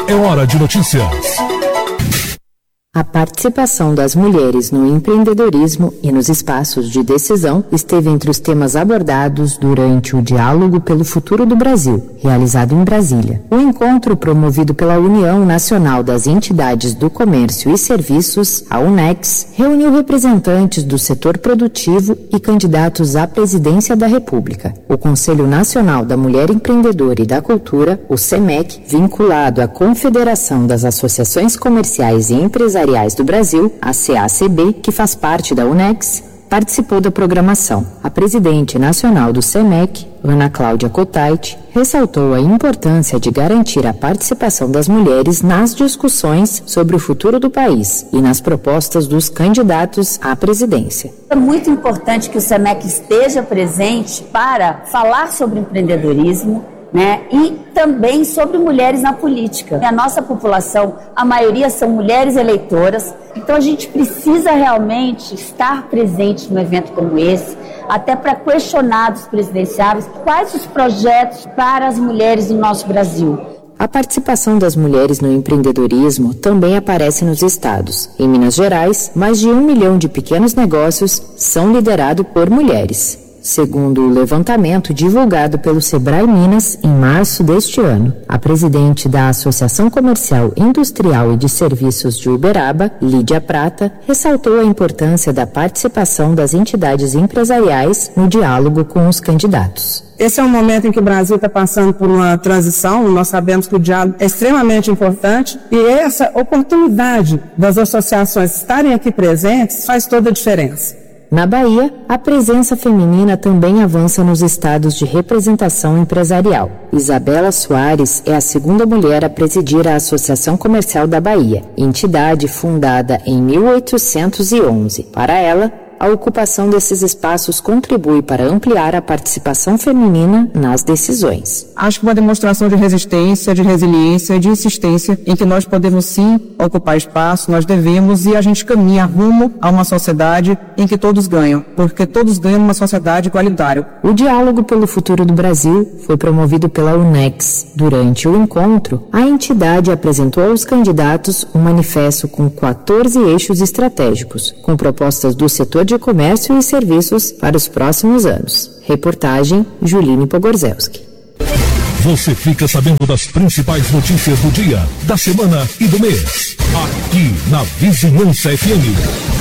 É hora de notícias. A participação das mulheres no empreendedorismo e nos espaços de decisão esteve entre os temas abordados durante o Diálogo pelo Futuro do Brasil, realizado em Brasília. O encontro, promovido pela União Nacional das Entidades do Comércio e Serviços, a UNEX, reuniu representantes do setor produtivo e candidatos à presidência da República. O Conselho Nacional da Mulher Empreendedora e da Cultura, o CEMEC, vinculado à Confederação das Associações Comerciais e Empresariais do Brasil, a CACB, que faz parte da UNEX, participou da programação. A presidente nacional do CEMEC, Ana Cláudia Cotait, ressaltou a importância de garantir a participação das mulheres nas discussões sobre o futuro do país e nas propostas dos candidatos à presidência. É muito importante que o CEMEC esteja presente para falar sobre empreendedorismo, e também sobre mulheres na política. A nossa população, a maioria são mulheres eleitoras, então a gente precisa realmente estar presente num evento como esse, até para questionar dos presidenciáveis quais os projetos para as mulheres do nosso Brasil. A participação das mulheres no empreendedorismo também aparece nos estados. Em Minas Gerais, mais de 1 milhão de pequenos negócios são liderados por mulheres. Segundo o levantamento divulgado pelo Sebrae Minas em março deste ano, a presidente da Associação Comercial, Industrial e de Serviços de Uberaba, Lídia Prata, ressaltou a importância da participação das entidades empresariais no diálogo com os candidatos. Esse é um momento em que o Brasil está passando por uma transição, nós sabemos que o diálogo é extremamente importante e essa oportunidade das associações estarem aqui presentes faz toda a diferença. Na Bahia, a presença feminina também avança nos estados de representação empresarial. Isabela Soares é a segunda mulher a presidir a Associação Comercial da Bahia, entidade fundada em 1811. Para ela, a ocupação desses espaços contribui para ampliar a participação feminina nas decisões. Acho que uma demonstração de resistência, de resiliência e de insistência em que nós podemos sim ocupar espaço, nós devemos e a gente caminha rumo a uma sociedade em que todos ganham, porque todos ganham numa sociedade igualitária. O Diálogo pelo Futuro do Brasil foi promovido pela UNEX. Durante o encontro, a entidade apresentou aos candidatos um manifesto com 14 eixos estratégicos, com propostas do setor de comércio e serviços para os próximos anos. Reportagem Juline Pogorzelski. Você fica sabendo das principais notícias do dia, da semana e do mês. Aqui na Vizinhança FM.